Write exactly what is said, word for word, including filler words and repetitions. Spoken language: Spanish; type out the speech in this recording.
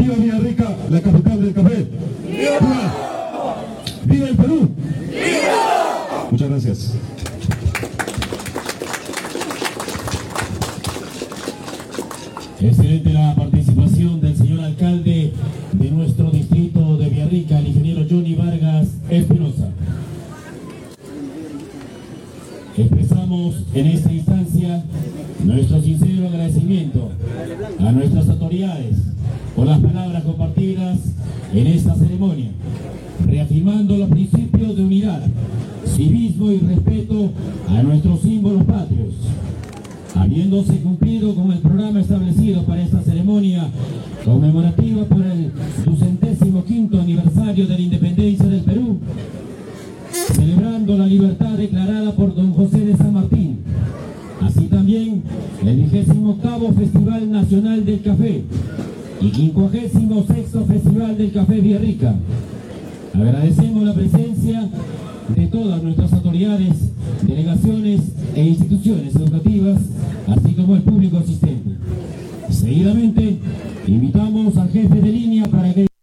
¡Viva Villarrica, la capital del café! ¡Viva! ¡Viva el Perú! ¡Viva! Muchas gracias. Excelente la participación del señor alcalde de nuestro distrito de Villarrica, el ingeniero Johnny Vargas Espinosa. Expresamos en esta instancia nuestro sincero agradecimiento a nuestras autoridades por las palabras compartidas en esta ceremonia, reafirmando los principios de unidad, civismo y respeto a nuestros símbolos patrios. Habiéndose cumplido con el programa establecido para esta ceremonia conmemorativa por el ducentésimo quinto aniversario de la independencia del Perú, celebrando la libertad declarada por don José de San Martín, así también el vigésimo octavo Festival Nacional del Café y quincuagésimo sexto Festival del Café Villarrica. Agradecemos la presencia de todas nuestras autoridades, delegaciones e instituciones educativas, así como el público asistente. Seguidamente, invitamos al jefe de línea para que